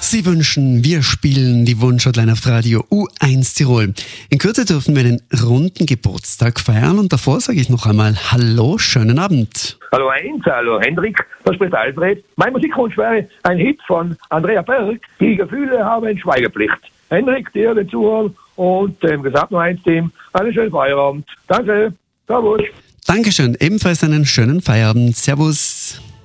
Sie wünschen, wir spielen die Wunschhotline auf Radio U1 Tirol. In Kürze dürfen wir den runden Geburtstag feiern und davor sage ich noch einmal Hallo, schönen Abend. Hallo Heinz, hallo Hendrik, da spricht Alfred. Mein Musikwunsch wäre ein Hit von Andrea Berg, Die Gefühle haben Schweigepflicht. Hendrik, dir, den Zuhörern und dem gesamten U1-Team einen schönen Feierabend. Danke, servus. Dankeschön, ebenfalls einen schönen Feierabend. Servus.